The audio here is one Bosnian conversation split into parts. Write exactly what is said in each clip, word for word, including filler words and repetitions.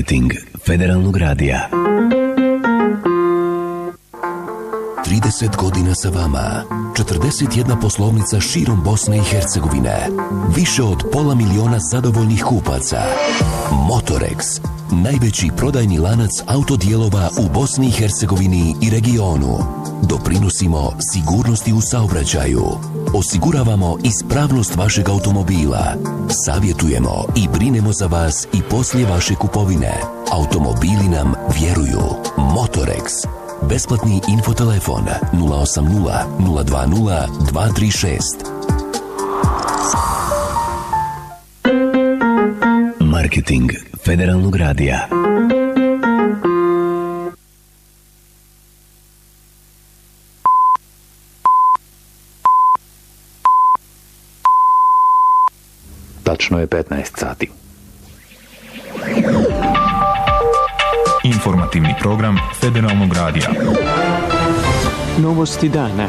Marketing Federalnog radija. trideset godina sa vama. četrdeset jedna poslovnica širom Bosne i Hercegovine. Više od pola miliona zadovoljnih kupaca. Motorex, najveći prodajni lanac autodijelova u Bosni i Hercegovini i regionu. Doprinosimo sigurnosti u saobraćaju. Osiguravamo ispravnost vašeg automobila. Savjetujemo i brinemo za vas i poslije vaše kupovine. Automobili nam vjeruju. Motorex. Besplatni infotelefon nula osam nula nula dva nula dva tri šest. Marketing Federalnog radija. Tačno je petnaest sati. Informativni program Federalnog radija. Novosti dana.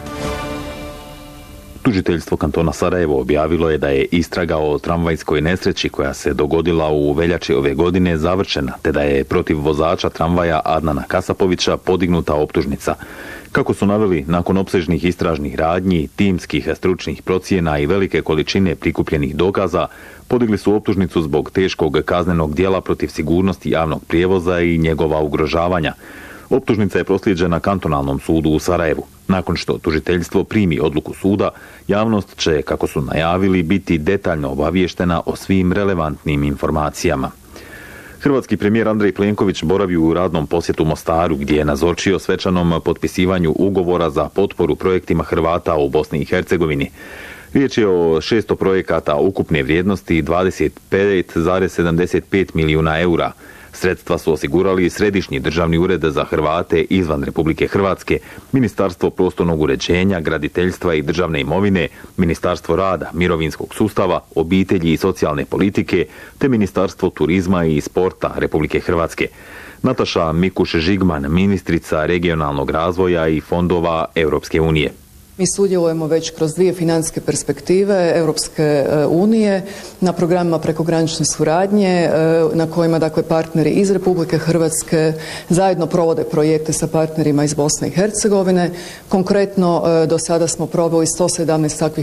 Tužiteljstvo kantona Sarajevo objavilo je da je istraga o tramvajskoj nesreći koja se dogodila u veljači ove godine završena, te da je protiv vozača tramvaja Adnana Kasapovića podignuta optužnica. Kako su naveli, nakon opsežnih istražnih radnji, timskih stručnih procjena i velike količine prikupljenih dokaza, podigli su optužnicu zbog teškog kaznenog djela protiv sigurnosti javnog prijevoza i njegova ugrožavanja. Optužnica je proslijeđena kantonalnom sudu u Sarajevu. Nakon što tužiteljstvo primi odluku suda, javnost će, kako su najavili, biti detaljno obaviještena o svim relevantnim informacijama. Hrvatski premijer Andrej Plenković boravi u radnom posjetu Mostaru, gdje je nazočio svečanom potpisivanju ugovora za potporu projektima Hrvata u Bosni i Hercegovini. Riječ je o šesto projekata ukupne vrijednosti dvadeset pet zarez sedamdeset pet milijuna eura. Sredstva su osigurali Središnji državni ured za Hrvate izvan Republike Hrvatske, Ministarstvo prostornog uređenja, graditeljstva i državne imovine, Ministarstvo rada, mirovinskog sustava, obitelji i socijalne politike, te Ministarstvo turizma i sporta Republike Hrvatske. Nataša Mikuš-Žigman, ministrica regionalnog razvoja i fondova Europske unije. Mi sudjelujemo već kroz dvije financijske perspektive Europske unije na programima prekogranične suradnje na kojima dakle partneri iz Republike Hrvatske zajedno provode projekte sa partnerima iz Bosne i Hercegovine. Konkretno do sada smo proveli sto sedamnaest takvih